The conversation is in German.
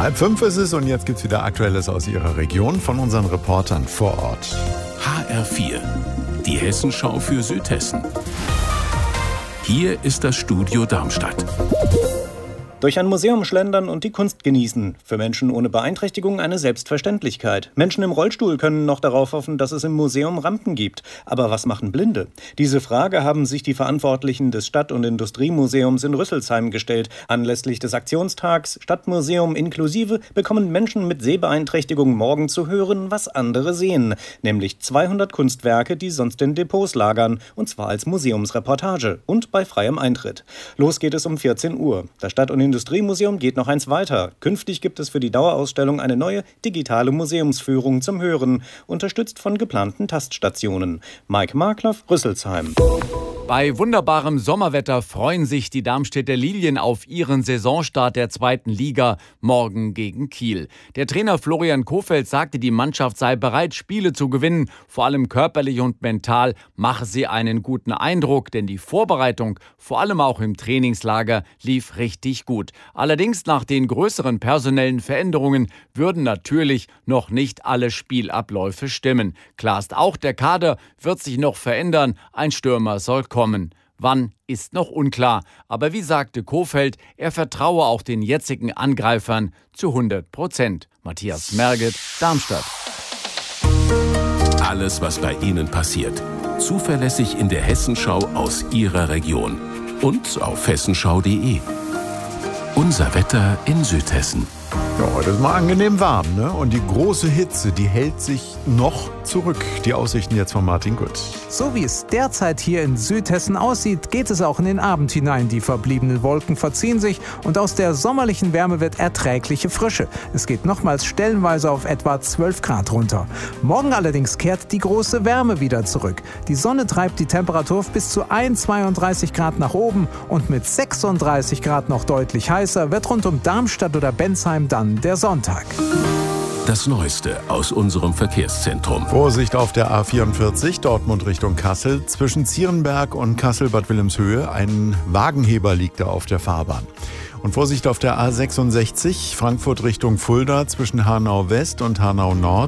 4:30 ist es und jetzt gibt's wieder Aktuelles aus Ihrer Region von unseren Reportern vor Ort. HR4, die Hessenschau für Südhessen. Hier ist das Studio Darmstadt. Durch ein Museum schlendern und die Kunst genießen. Für Menschen ohne Beeinträchtigung eine Selbstverständlichkeit. Menschen im Rollstuhl können noch darauf hoffen, dass es im Museum Rampen gibt. Aber was machen Blinde? Diese Frage haben sich die Verantwortlichen des Stadt- und Industriemuseums in Rüsselsheim gestellt. Anlässlich des Aktionstags Stadtmuseum inklusive bekommen Menschen mit Sehbeeinträchtigung morgen zu hören, was andere sehen. Nämlich 200 Kunstwerke, die sonst in Depots lagern. Und zwar als Museumsreportage und bei freiem Eintritt. Los geht es um 14 Uhr. Das Stadt- und Industriemuseum geht noch eins weiter. Künftig gibt es für die Dauerausstellung eine neue digitale Museumsführung zum Hören, unterstützt von geplanten Taststationen. Mike Markloff, Rüsselsheim. Bei wunderbarem Sommerwetter freuen sich die Darmstädter Lilien auf ihren Saisonstart der 2. Liga morgen gegen Kiel. Der Trainer Florian Kohfeldt sagte, die Mannschaft sei bereit, Spiele zu gewinnen. Vor allem körperlich und mental mache sie einen guten Eindruck, denn die Vorbereitung, vor allem auch im Trainingslager, lief richtig gut. Allerdings nach den größeren personellen Veränderungen würden natürlich noch nicht alle Spielabläufe stimmen. Klar ist auch, der Kader wird sich noch verändern. Ein Stürmer soll kommen. Wann, ist noch unklar. Aber wie sagte Kohfeldt, er vertraue auch den jetzigen Angreifern zu 100%. Matthias Merget, Darmstadt. Alles, was bei Ihnen passiert. Zuverlässig in der Hessenschau aus Ihrer Region. Und auf hessenschau.de. Unser Wetter in Südhessen. Ja, heute ist mal angenehm warm, ne? Und die große Hitze, die hält sich noch zurück. Die Aussichten jetzt von Martin Gut. So wie es derzeit hier in Südhessen aussieht, geht es auch in den Abend hinein. Die verbliebenen Wolken verziehen sich und aus der sommerlichen Wärme wird erträgliche Frische. Es geht nochmals stellenweise auf etwa 12 Grad runter. Morgen allerdings kehrt die große Wärme wieder zurück. Die Sonne treibt die Temperatur bis zu 32 Grad nach oben und mit 36 Grad noch deutlich heißer wird rund um Darmstadt oder Bensheim dann der Sonntag. Das Neueste aus unserem Verkehrszentrum. Vorsicht auf der A44 Dortmund Richtung Kassel. Zwischen Zierenberg und Kassel-Bad Wilhelmshöhe. Ein Wagenheber liegt da auf der Fahrbahn. Und Vorsicht auf der A66 Frankfurt Richtung Fulda zwischen Hanau West und Hanau Nord.